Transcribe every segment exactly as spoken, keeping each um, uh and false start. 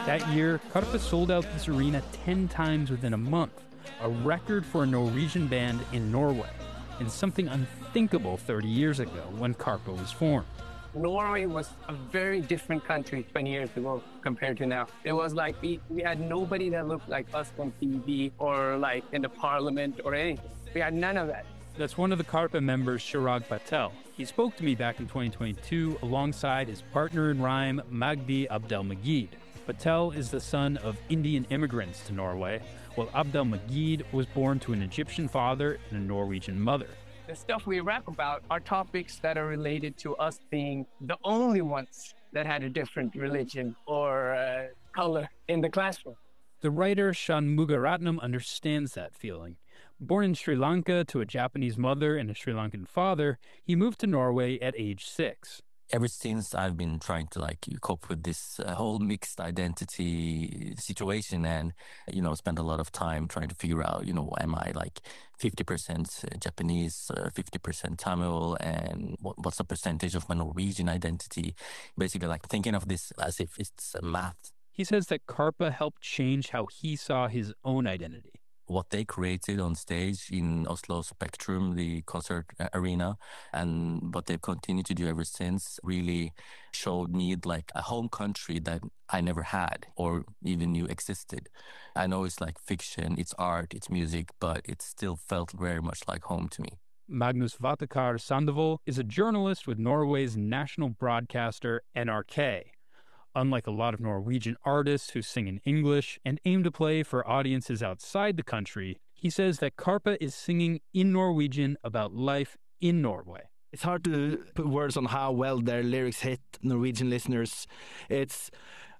That year, Karpe sold out this arena ten times within a month, a record for a Norwegian band in Norway, and something unthinkable thirty years ago when Karpe was formed. Norway was a very different country twenty years ago compared to now. It was like we, we had nobody that looked like us on T V or like in the parliament or anything. We had none of that. That's one of the Karpe members, Chirag Patel. He spoke to me back in twenty twenty-two alongside his partner in rhyme, Magdi Abdelmajid. Patel is the son of Indian immigrants to Norway, while Abdelmajid was born to an Egyptian father and a Norwegian mother. The stuff we rap about are topics that are related to us being the only ones that had a different religion or uh, color in the classroom. The writer Shanmugaratnam understands that feeling. Born in Sri Lanka to a Japanese mother and a Sri Lankan father, he moved to Norway at age six. Ever since I've been trying to like cope with this uh, whole mixed identity situation and, you know, spend a lot of time trying to figure out, you know, am I like fifty percent Japanese, uh, fifty percent Tamil, and what, what's the percentage of my Norwegian identity? Basically like thinking of this as if it's a math. He says that Karpe helped change how he saw his own identity. What they created on stage in Oslo Spectrum, the concert arena, and what they've continued to do ever since really showed me like a home country that I never had or even knew existed. I know it's like fiction, it's art, it's music, but it still felt very much like home to me. Magnus Vatekar Sandoval is a journalist with Norway's national broadcaster N R K. Unlike a lot of Norwegian artists who sing in English and aim to play for audiences outside the country, he says that Karpe is singing in Norwegian about life in Norway. It's hard to put words on how well their lyrics hit Norwegian listeners. It's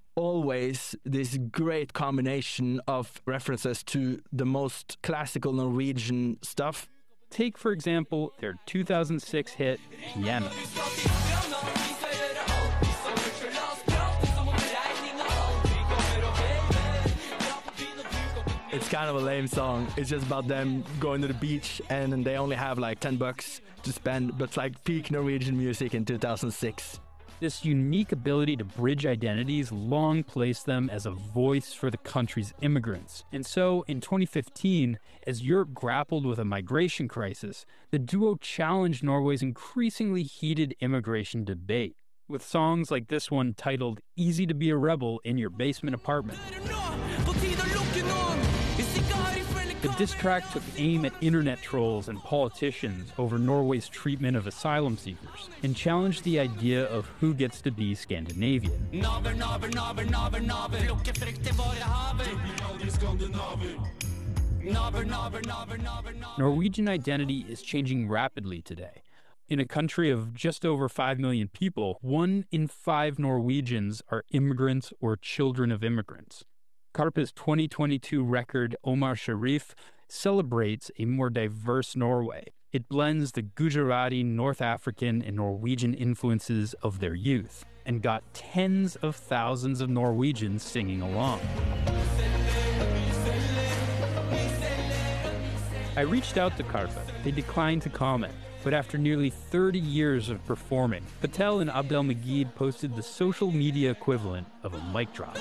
always this great combination of references to the most classical Norwegian stuff. Take, for example, their two thousand six hit, Piano. It's kind of a lame song. It's just about them going to the beach and they only have like ten bucks to spend, but it's like peak Norwegian music in two thousand six. This unique ability to bridge identities long placed them as a voice for the country's immigrants. And so, in twenty fifteen, as Europe grappled with a migration crisis, the duo challenged Norway's increasingly heated immigration debate. With songs like this one titled Easy to Be a Rebel in Your Basement Apartment. The diss track took aim at internet trolls and politicians over Norway's treatment of asylum seekers and challenged the idea of who gets to be Scandinavian. Norwegian identity is changing rapidly today. In a country of just over five million people, one in five Norwegians are immigrants or children of immigrants. Karpe's twenty twenty-two record, Omar Sharif, celebrates a more diverse Norway. It blends the Gujarati, North African, and Norwegian influences of their youth and got tens of thousands of Norwegians singing along. I reached out to Karpe. They declined to comment. But after nearly thirty years of performing, Patel and Abdelmajid posted the social media equivalent of a mic drop.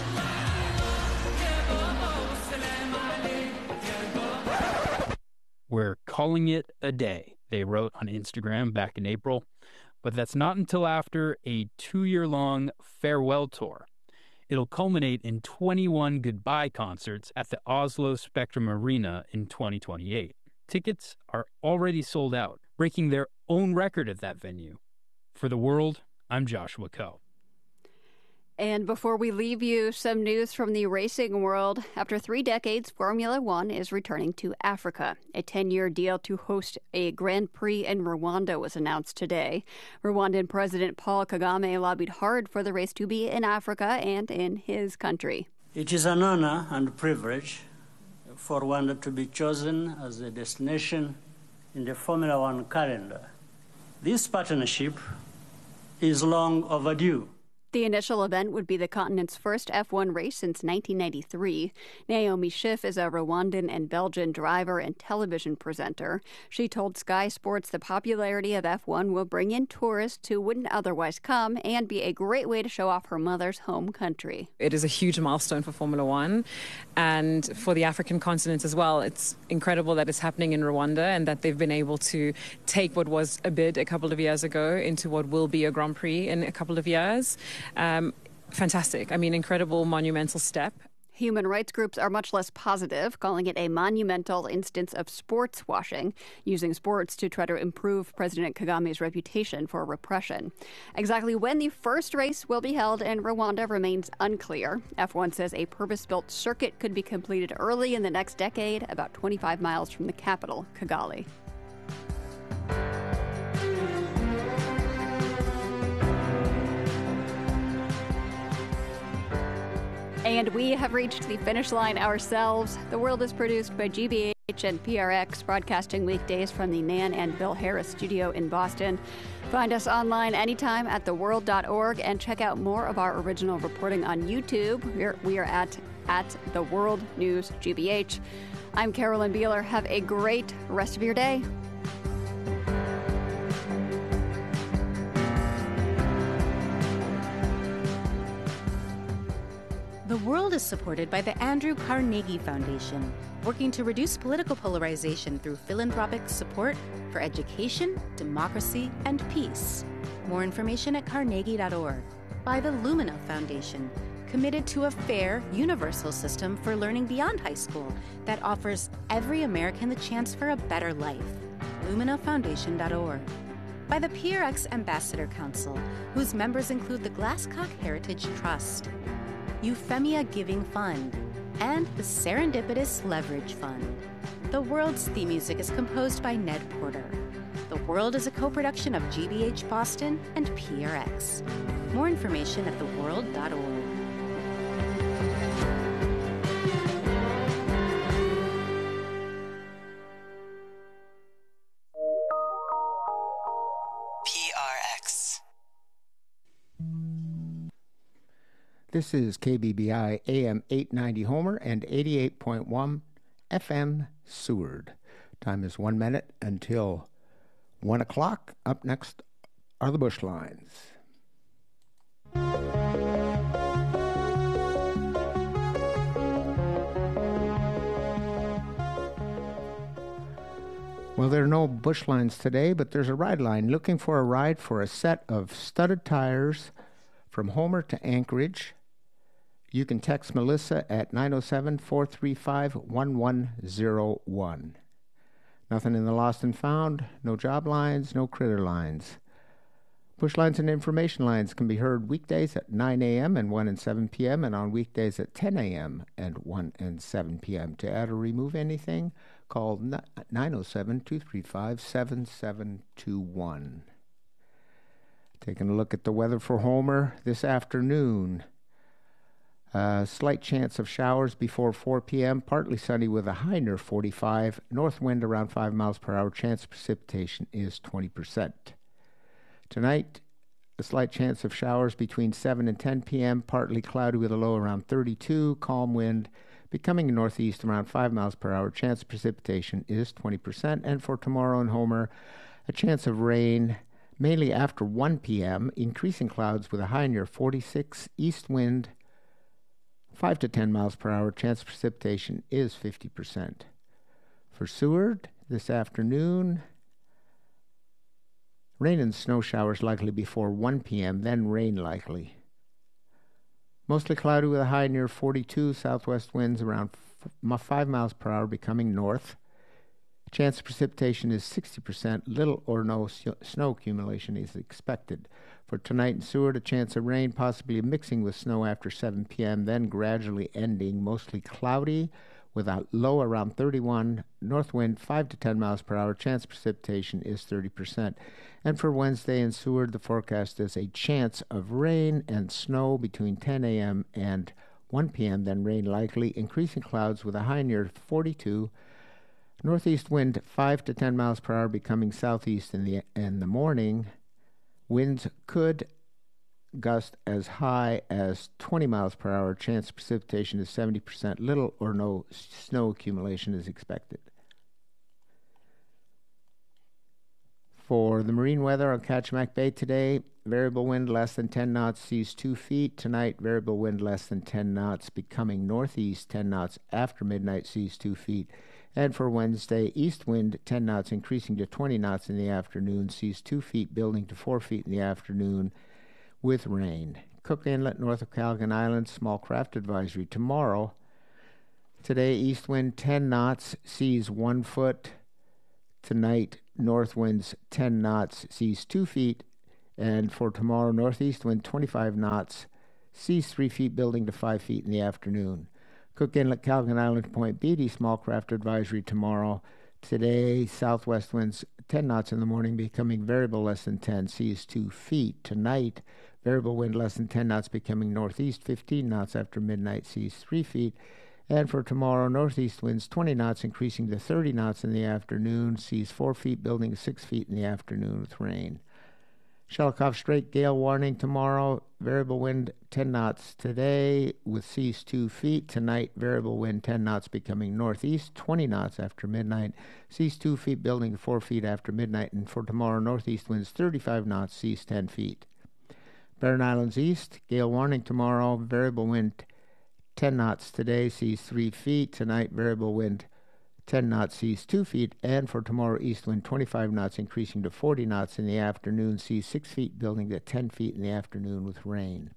We're calling it a day, they wrote on Instagram back in April. But that's not until after a two-year-long farewell tour. It'll culminate in twenty-one goodbye concerts at the Oslo Spectrum Arena in twenty twenty-eight. Tickets are already sold out, breaking their own record at that venue. For The World, I'm Joshua Coe. And before we leave you, some news from the racing world. After three decades, Formula One is returning to Africa. A ten-year deal to host a Grand Prix in Rwanda was announced today. Rwandan President Paul Kagame lobbied hard for the race to be in Africa and in his country. It is an honor and privilege for Rwanda to be chosen as a destination in the Formula One calendar. This partnership is long overdue. The initial event would be the continent's first F one race since nineteen ninety-three. Naomi Schiff is a Rwandan and Belgian driver and television presenter. She told Sky Sports the popularity of F one will bring in tourists who wouldn't otherwise come and be a great way to show off her mother's home country. It is a huge milestone for Formula One and for the African continent as well. It's incredible that it's happening in Rwanda and that they've been able to take what was a bid a couple of years ago into what will be a Grand Prix in a couple of years. Um, fantastic. I mean, incredible, monumental step. Human rights groups are much less positive, calling it a monumental instance of sports washing, using sports to try to improve President Kagame's reputation for repression. Exactly when the first race will be held in Rwanda remains unclear. F one says a purpose-built circuit could be completed early in the next decade, about twenty-five miles from the capital, Kigali. And we have reached the finish line ourselves. The World is produced by G B H and P R X, broadcasting weekdays from the Nan and Bill Harris studio in Boston. Find us online anytime at the world dot org and check out more of our original reporting on YouTube. We're, we are at, at The World News G B H. I'm Carolyn Beeler. Have a great rest of your day. The World is supported by the Andrew Carnegie Foundation, working to reduce political polarization through philanthropic support for education, democracy, and peace. More information at carnegie dot org. By the Lumina Foundation, committed to a fair, universal system for learning beyond high school that offers every American the chance for a better life. lumina foundation dot org. By the P R X Ambassador Council, whose members include the Glasscock Heritage Trust, Euphemia Giving Fund, and the Serendipitous Leverage Fund. The World's theme music is composed by Ned Porter. The World is a co-production of G B H Boston and P R X. More information at the world dot org. This is K B B I A M eight ninety Homer and eighty-eight point one F M Seward. Time is one minute until one o'clock. Up next are the Bush Lines. Well, there are no Bush Lines today, but there's a ride line. Looking for a ride for a set of studded tires from Homer to Anchorage? You can text Melissa at nine oh seven, four three five, one one oh one. Nothing in the lost and found, no job lines, no critter lines. Bush Lines and information lines can be heard weekdays at nine a.m. and one and seven p.m. and on weekdays at ten a.m. and one and seven p.m. To add or remove anything, call nine oh seven, two three five, seven seven two one. Taking a look at the weather for Homer this afternoon. Uh, slight chance of showers before four p.m. Partly sunny with a high near forty-five. North wind around five miles per hour. Chance of precipitation is twenty percent. Tonight, a slight chance of showers between seven and ten p.m. Partly cloudy with a low around thirty-two. Calm wind becoming northeast around five miles per hour. Chance of precipitation is twenty percent. And for tomorrow in Homer, a chance of rain mainly after one p.m. Increasing clouds with a high near forty-six. East wind five to ten miles per hour. Chance of precipitation is fifty percent. For Seward, this afternoon, rain and snow showers likely before one p.m., then rain likely. Mostly cloudy with a high near forty-two. Southwest winds around f- five miles per hour becoming north. Chance of precipitation is sixty percent. Little or no s- snow accumulation is expected. For tonight in Seward, a chance of rain, possibly mixing with snow after seven p.m., then gradually ending. Mostly cloudy with a low around thirty-one. North wind five to ten miles per hour. Chance of precipitation is thirty percent. And for Wednesday in Seward, the forecast is a chance of rain and snow between ten a.m. and one p.m., then rain likely. Increasing clouds with a high near forty-two. Northeast wind five to ten miles per hour, becoming southeast in the in the morning. Winds could gust as high as twenty miles per hour. Chance of precipitation is seventy percent. Little or no snow accumulation is expected. For the marine weather on Kachemak Bay today, variable wind less than ten knots, seas two feet. Tonight, variable wind less than ten knots, becoming northeast ten knots after midnight, seas two feet. And for Wednesday, east wind ten knots, increasing to twenty knots in the afternoon, seas two feet, building to four feet in the afternoon with rain. Cook Inlet, north of Calgan Island, small craft advisory. Tomorrow, today, east wind ten knots, seas one foot. Tonight, north winds ten knots, seas two feet. And for tomorrow, northeast wind twenty-five knots, seas three feet, building to five feet in the afternoon. Cook Inlet, Calgan Island, Point Beatty, small craft advisory tomorrow. Today, southwest winds ten knots in the morning, becoming variable less than ten, seas two feet. Tonight, variable wind less than ten knots, becoming northeast fifteen knots after midnight, seas three feet. And for tomorrow, northeast winds twenty knots, increasing to thirty knots in the afternoon, seas four feet, building to six feet in the afternoon with rain. Shelikof Strait gale warning tomorrow, variable wind ten knots today with seas two feet. Tonight, variable wind ten knots, becoming northeast twenty knots after midnight, seas two feet, building to four feet after midnight. And for tomorrow, northeast winds thirty-five knots, seas ten feet. Barren Islands East, gale warning tomorrow, variable wind ten knots today, seas three feet. Tonight, variable wind ten knots, seas two feet. And for tomorrow, east wind twenty-five knots, increasing to forty knots in the afternoon, seas six feet, building to ten feet in the afternoon with rain.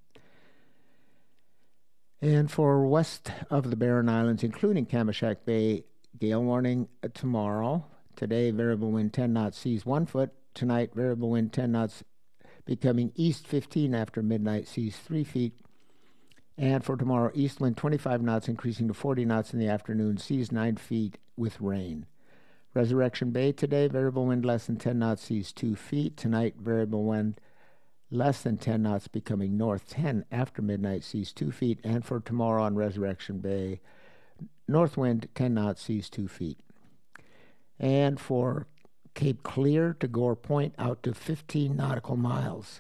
And for west of the Barren Islands, including Kamishak Bay, gale warning tomorrow. Today, variable wind ten knots, seas one foot. Tonight, variable wind ten knots, becoming east fifteen after midnight, seas three feet. And for tomorrow, east wind twenty-five knots, increasing to forty knots in the afternoon, seas nine feet with rain. Resurrection Bay today, variable wind less than ten knots, seas two feet. Tonight, variable wind less than ten knots, becoming north ten after midnight, seas two feet. And for tomorrow on Resurrection Bay, north wind ten knots, seas two feet. And for Cape Clear to Gore Point, out to fifteen nautical miles.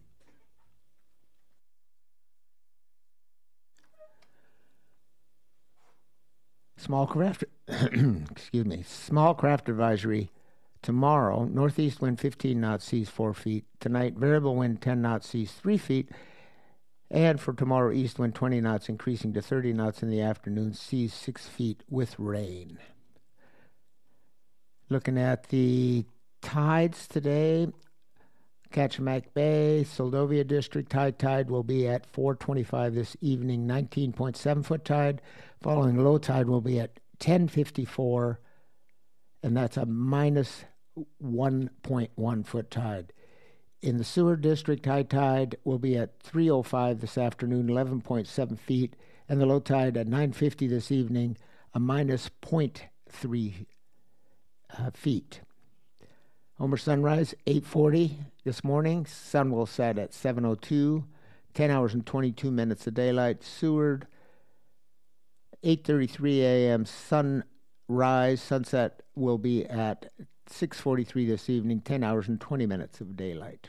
Small craft, excuse me, small craft advisory tomorrow. Northeast wind fifteen knots, seas four feet. Tonight, variable wind ten knots, seas three feet. And for tomorrow, east wind twenty knots, increasing to thirty knots in the afternoon, seas six feet with rain. Looking at the tides today, Kachemak Bay, Soldovia District, high tide will be at four twenty-five this evening, nineteen point seven foot tide. Following low tide will be at ten fifty-four, and that's a minus one point one foot tide. In the Seward District, high tide will be at three oh five this afternoon, eleven point seven feet, and the low tide at nine fifty this evening, a minus zero point three uh, feet. Homer sunrise, eight forty this morning. Sun will set at seven oh two, ten hours and twenty-two minutes of daylight. Seward, eight thirty-three a.m. sunrise. Sunset will be at six forty-three this evening, ten hours and twenty minutes of daylight.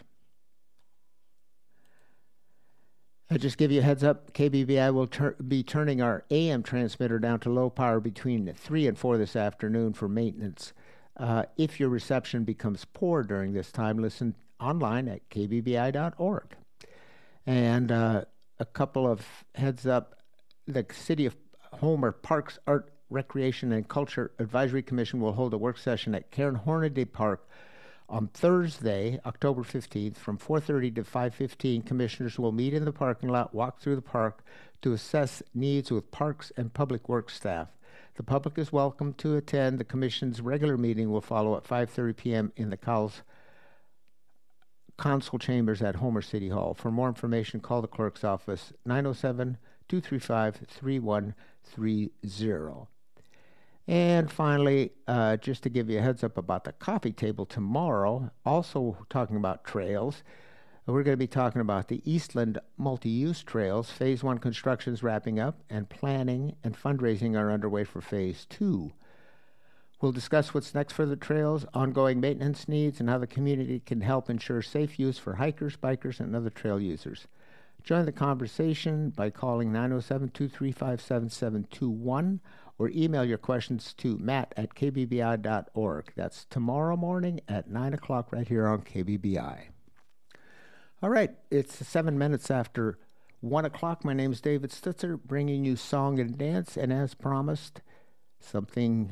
I just give you a heads up, K B B I will tur- be turning our A M transmitter down to low power between three and four this afternoon for maintenance. Uh, if your reception becomes poor during this time, listen online at k b b i dot org. And uh, a couple of heads up, the City of Homer Parks Art, Recreation, and Culture Advisory Commission will hold a work session at Cairn Hornaday Park on Thursday, October fifteenth, from four thirty to five fifteen. Commissioners will meet in the parking lot, walk through the park to assess needs with parks and public works staff. The public is welcome to attend. The Commission's regular meeting will follow at five thirty p.m. in the Cowles Council Chambers at Homer City Hall. For more information, call the clerk's office, nine oh seven, two three five, three one three zero. And finally, uh, just to give you a heads up about the coffee table tomorrow, also talking about trails, we're going to be talking about the Eastland multi-use trails. Phase one construction is wrapping up, and planning and fundraising are underway for phase two. We'll discuss what's next for the trails, ongoing maintenance needs, and how the community can help ensure safe use for hikers, bikers, and other trail users. Join the conversation by calling nine oh seven, two three five, seven seven two one or email your questions to matt at k b b i dot org. That's tomorrow morning at nine o'clock right here on K B B I. All right, it's seven minutes after one o'clock. My name is David Stutzer, bringing you Song and Dance, and as promised, something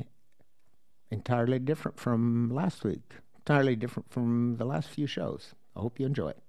entirely different from last week, entirely different from the last few shows. I hope you enjoy it.